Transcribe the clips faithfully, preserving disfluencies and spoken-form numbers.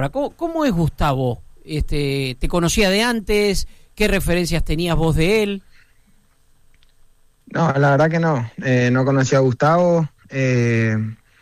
ahora. ¿Cómo, cómo es Gustavo? Este, ¿te conocía de antes? ¿Qué referencias tenías vos de él? No, la verdad que no. Eh, no conocía a Gustavo, eh,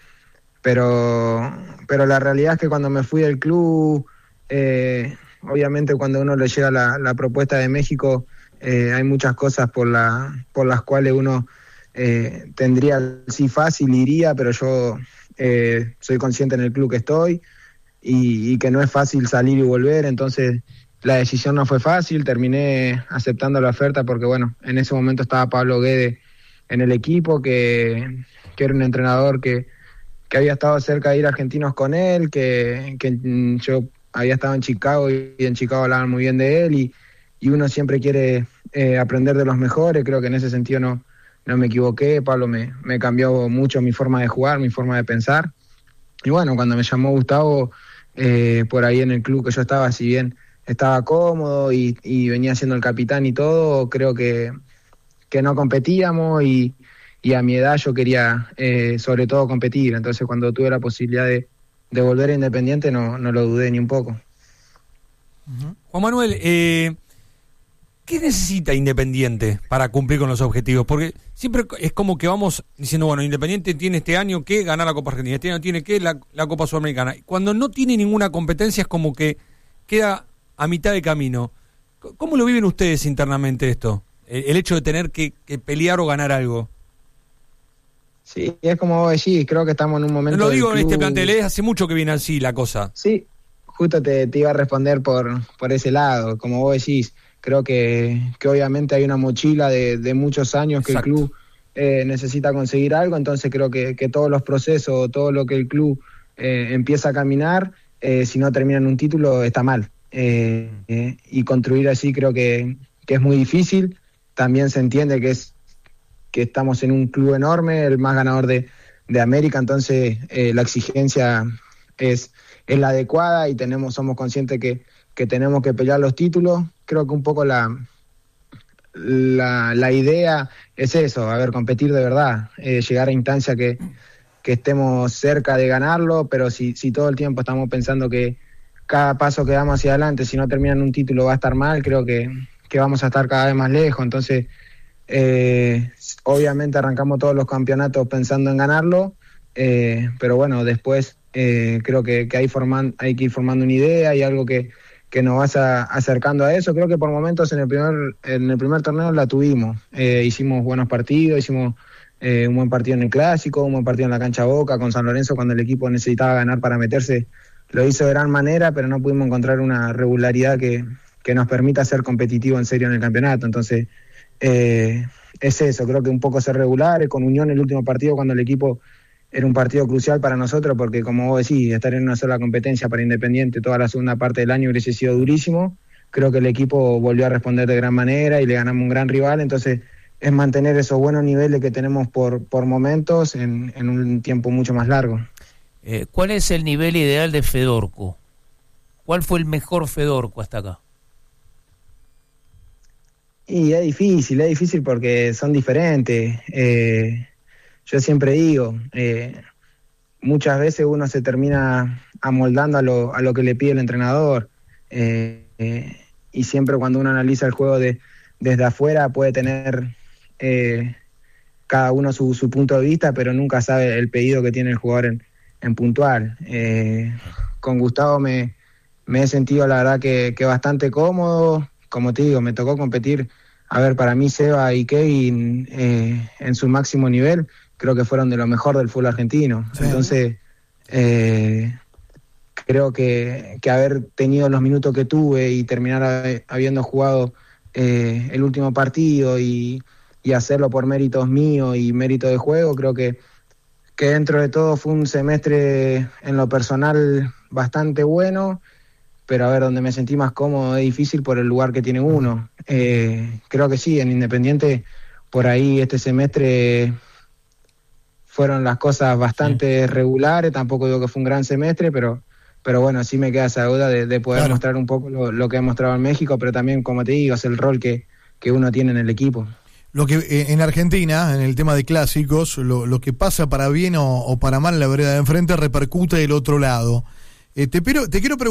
pero, pero la realidad es que cuando me fui del club, eh, obviamente cuando uno le llega la, la propuesta de México, eh, hay muchas cosas por, la, por las cuales uno eh, tendría, sí fácil, iría, pero yo eh, soy consciente en el club que estoy y, y que no es fácil salir y volver, entonces la decisión no fue fácil, terminé aceptando la oferta porque, bueno, en ese momento estaba Pablo Guede en el equipo, que, que era un entrenador que, que había estado cerca de ir a Argentinos con él, que, que yo había estado en Chicago y en Chicago hablaban muy bien de él y, y uno siempre quiere eh, aprender de los mejores, creo que en ese sentido no, no me equivoqué, Pablo me, me cambió mucho mi forma de jugar, mi forma de pensar, y bueno, cuando me llamó Gustavo, eh, por ahí en el club que yo estaba, si bien estaba cómodo y, y venía siendo el capitán y todo, creo que, que no competíamos y, y a mi edad yo quería eh, sobre todo competir, entonces cuando tuve la posibilidad de, de volver a Independiente no, no lo dudé ni un poco. Uh-huh. Juan Manuel, eh, ¿qué necesita Independiente para cumplir con los objetivos? Porque siempre es como que vamos diciendo, bueno, Independiente tiene este año que ganar la Copa Argentina, este año tiene que la, la Copa Sudamericana. Cuando no tiene ninguna competencia es como que queda a mitad de camino. ¿Cómo lo viven ustedes internamente esto? El, el hecho de tener que, que pelear o ganar algo. Sí, es como vos decís, creo que estamos en un momento... No lo digo en club... este plantel, es hace mucho que viene así la cosa. Sí, justo te, te iba a responder por, por ese lado, como vos decís, creo que, que obviamente hay una mochila de, de muchos años. Exacto. Que el club eh, necesita conseguir algo, entonces creo que, que todos los procesos, todo lo que el club eh, empieza a caminar, eh, si no termina en un título está mal. Eh, eh, y construir así creo que, que es muy difícil. También se entiende que es que estamos en un club enorme, el más ganador de, de América, entonces eh, la exigencia es, es la adecuada y tenemos somos conscientes que, que tenemos que pelear los títulos. Creo que un poco la la, la idea es eso, a ver, competir de verdad, eh, llegar a instancia que, que estemos cerca de ganarlo, pero si, si todo el tiempo estamos pensando que cada paso que damos hacia adelante, si no termina en un título va a estar mal, creo que, que vamos a estar cada vez más lejos. Entonces, eh, obviamente arrancamos todos los campeonatos pensando en ganarlo, eh, pero bueno, después eh, creo que, que hay, forman, hay que ir formando una idea y algo que, que nos vas a, acercando a eso. Creo que por momentos en el primer, en el primer torneo la tuvimos, eh, hicimos buenos partidos, hicimos eh, un buen partido en el Clásico, un buen partido en la cancha Boca con San Lorenzo cuando el equipo necesitaba ganar para meterse. Lo hizo de gran manera, pero no pudimos encontrar una regularidad que, que nos permita ser competitivo en serio en el campeonato. Entonces, eh, es eso, creo que un poco ser regular. Con Unión el último partido, cuando el equipo era un partido crucial para nosotros, porque como vos decís, estar en una sola competencia para Independiente toda la segunda parte del año hubiese sido durísimo. Creo que el equipo volvió a responder de gran manera y le ganamos un gran rival. Entonces, es mantener esos buenos niveles que tenemos por, por momentos en, en un tiempo mucho más largo. Eh, ¿Cuál es el nivel ideal de Fedorco? ¿Cuál fue el mejor Fedorco hasta acá? Y es difícil, es difícil porque son diferentes. Eh, yo siempre digo, eh, muchas veces uno se termina amoldando a lo, a lo que le pide el entrenador. Eh, eh, y siempre cuando uno analiza el juego de, desde afuera puede tener eh, cada uno su, su punto de vista, pero nunca sabe el pedido que tiene el jugador en en puntual. Eh, con Gustavo me, me he sentido la verdad que, que bastante cómodo. Como te digo, me tocó competir, a ver, para mí Seba y Kevin eh, en su máximo nivel, creo que fueron de lo mejor del fútbol argentino. Sí. Entonces eh, creo que, que haber tenido los minutos que tuve y terminar a, habiendo jugado eh, el último partido y, y hacerlo por méritos míos y mérito de juego, creo que que dentro de todo fue un semestre en lo personal bastante bueno, pero a ver, donde me sentí más cómodo es difícil por el lugar que tiene uno. Eh, creo que sí, en Independiente por ahí este semestre fueron las cosas bastante sí. regulares, tampoco digo que fue un gran semestre, pero pero bueno, sí me queda esa duda de, de poder claro. mostrar un poco lo, lo que he mostrado en México, pero también, como te digo, es el rol que, que uno tiene en el equipo. Lo que eh, en Argentina, en el tema de clásicos, lo, lo que pasa para bien o, o para mal en la vereda de enfrente repercute del otro lado. Eh, te, pero, te quiero preguntar